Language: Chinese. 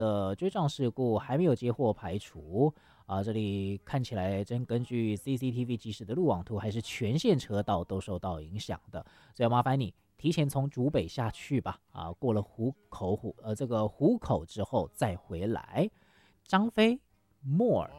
的追撞事故还没有接获排除啊，这里看起来真根据 CCTV 即时的路网图，还是全线车道都受到影响的，所以麻烦你提前从竹北下去吧，啊，过了这个湖口之后再回来。张飞 more。